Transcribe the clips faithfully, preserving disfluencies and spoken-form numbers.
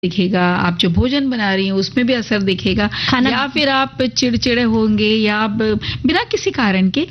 दिखेगा, आप जो भोजन बना रही हैं उसमें भी असर दिखेगा, या फिर आप चिड़चिड़े होंगे या आप बिना किसी कारण के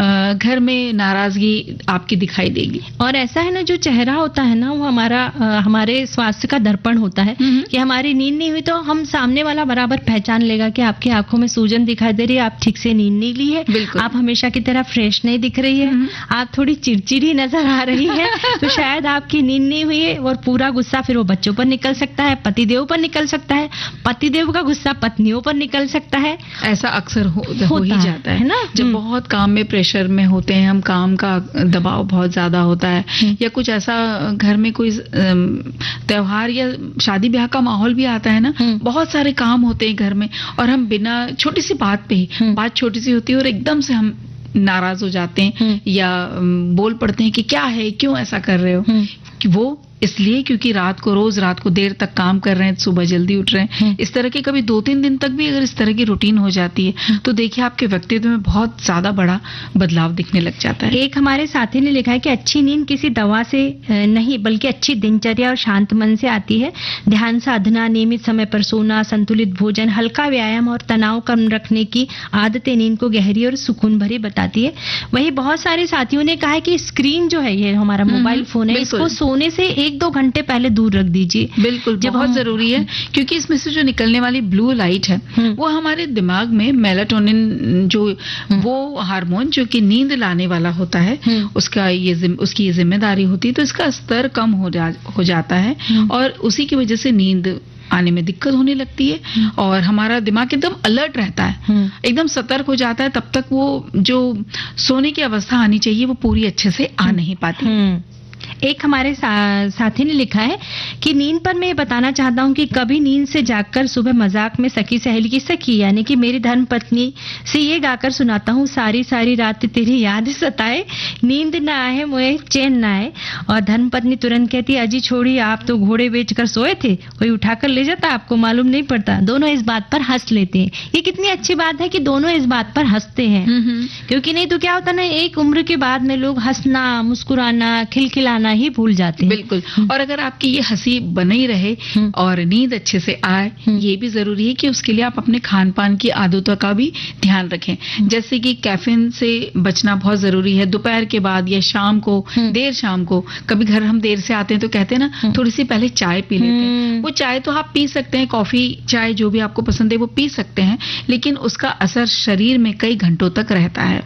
घर में नाराजगी आपकी दिखाई देगी। और ऐसा है ना, जो चेहरा होता है ना, वो हमारा हमारे स्वास्थ्य का दर्पण होता है कि हमारी नींद नहीं हुई तो हम सामने वाला बराबर पहचान लेगा कि आपकी आंखों में सूजन दिखाई दे रही है, आप ठीक से नींद नहीं ली है, आप हमेशा की तरह फ्रेश नहीं दिख रही है, आप थोड़ी चिड़चिड़ी नजर आ रही है, तो शायद आपकी नींद नहीं हुई है। और पूरा गुस्सा फिर वो बच्चों पर निकल सकता है, पतिदेव पर निकल सकता है, पतिदेव का गुस्सा पत्नियों पर निकल सकता है। ऐसा अक्सर हो, हो ही जाता है ना, जब बहुत काम में प्रेशर में होते हैं हम, काम का दबाव बहुत ज्यादा होता है, या कुछ ऐसा घर में कोई त्योहार या शादी ब्याह का माहौल भी आता है ना, बहुत सारे काम होते हैं घर में, और हम बिना छोटी सी बात पे ही, बात छोटी सी होती है और एकदम से हम नाराज हो जाते हैं या बोल पड़ते हैं कि क्या है, क्यों ऐसा कर रहे हो। कि वो इसलिए क्योंकि रात को रोज रात को देर तक काम कर रहे हैं, सुबह जल्दी उठ रहे हैं, इस तरह के कभी दो तीन दिन तक भी अगर इस तरह की रूटीन हो जाती है तो देखिए आपके व्यक्तित्व में बहुत ज्यादा बड़ा बदलाव दिखने लग जाता है। एक हमारे साथी ने लिखा है कि अच्छी नींद किसी दवा से नहीं बल्कि अच्छी दिनचर्या और शांत मन से आती है। ध्यान साधना, नियमित समय पर सोना, संतुलित भोजन, हल्का व्यायाम और तनाव कम रखने की आदतें नींद को गहरी और सुकून भरी बताती है। वही बहुत सारे साथियों ने कहा है कि स्क्रीन जो है, ये हमारा मोबाइल फोन है, इसको सोने से एक दो घंटे पहले दूर रख दीजिए। बिल्कुल, बहुत जरूरी है, क्योंकि इसमें से जो निकलने वाली ब्लू लाइट है वो हमारे दिमाग में मेलाटोनिन, जो वो हार्मोन जो कि नींद लाने वाला होता है, उसका ये उसकी ये जिम्मेदारी होती है, तो इसका स्तर कम हो, जा, हो जाता है और उसी की वजह से नींद आने में दिक्कत होने लगती है और हमारा दिमाग एकदम अलर्ट रहता है, एकदम सतर्क हो जाता है। तब तक वो जो सोने की अवस्था आनी चाहिए वो पूरी अच्छे से आ नहीं पाती। एक हमारे सा, साथी ने लिखा है कि नींद पर मैं बताना चाहता हूं कि कभी नींद से जागकर सुबह मजाक में सखी सहेली की सखी यानी कि मेरी धर्म पत्नी से ये गाकर सुनाता हूं, सारी सारी रात तेरी याद सताए, नींद ना आए मुझे चैन ना आए। और धर्म पत्नी तुरंत कहती है, अजी छोड़ी, आप तो घोड़े बेचकर सोए थे, कोई उठाकर ले जाता, आपको मालूम नहीं पड़ता। दोनों इस बात पर हंस लेते हैं। ये कितनी अच्छी बात है कि दोनों इस बात पर हंसते हैं, क्योंकि नहीं तो क्या होता ना, एक उम्र के बाद में लोग हंसना, मुस्कुराना, खिलखिलाना ही भूल जाते हैं। बिल्कुल, और अगर आपकी ये हंसी बनी रहे और नींद अच्छे से आए, ये भी जरूरी है कि उसके लिए आप अपने खान पान की आदतों का भी ध्यान रखें। जैसे कि कैफीन से बचना बहुत जरूरी है। दोपहर के बाद या शाम को, देर शाम को, कभी घर हम देर से आते हैं तो कहते हैं ना थोड़ी सी पहले चाय पी लेते हैं। वो चाय तो आप पी सकते हैं, कॉफी चाय जो भी आपको पसंद है वो पी सकते हैं, लेकिन उसका असर शरीर में कई घंटों तक रहता है।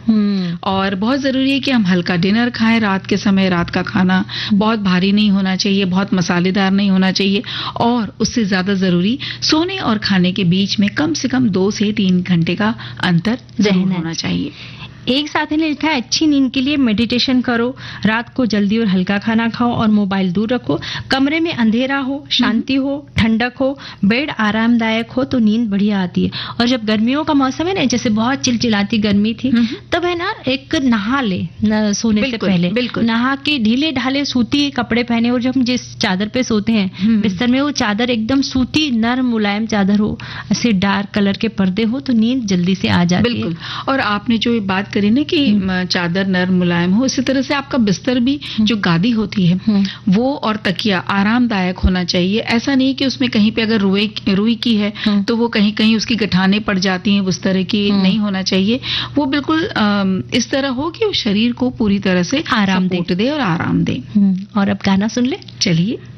और बहुत जरूरी है कि हम हल्का डिनर खाएं रात के समय। रात का खाना बहुत भारी नहीं होना चाहिए, बहुत मसालेदार नहीं होना चाहिए, और उससे ज्यादा जरूरी सोने और खाने के बीच में कम से कम दो से तीन घंटे का अंतर जरूर होना चाहिए। एक साथी ने लिखा है, अच्छी नींद के लिए मेडिटेशन करो, रात को जल्दी और हल्का खाना खाओ और मोबाइल दूर रखो, कमरे में अंधेरा हो, शांति हो, ठंडक हो, बेड आरामदायक हो तो नींद बढ़िया आती है। और जब गर्मियों का मौसम है ना, जैसे बहुत चिलचिलाती गर्मी थी, तब है ना एक नहा ले न, सोने से पहले, बिल्कुल नहा के ढीले ढाले सूती कपड़े पहने, और जब हम जिस चादर पे सोते हैं बिस्तर में, वो चादर एकदम सूती नरम मुलायम चादर हो, ऐसे डार्क कलर के पर्दे हो, तो नींद जल्दी से आ जाती है। और आपने जो बात करी ना कि चादर नरम मुलायम हो, इसी तरह से आपका बिस्तर भी, जो गादी होती है वो और तकिया आरामदायक होना चाहिए। ऐसा नहीं कि उसमें कहीं पे अगर रुई रुई की है तो वो कहीं कहीं उसकी गठाने पड़ जाती हैं, उस तरह की नहीं होना चाहिए। वो बिल्कुल इस तरह हो कि वो शरीर को पूरी तरह से आराम दे और आराम दे। और अब गाना सुन ले, चलिए।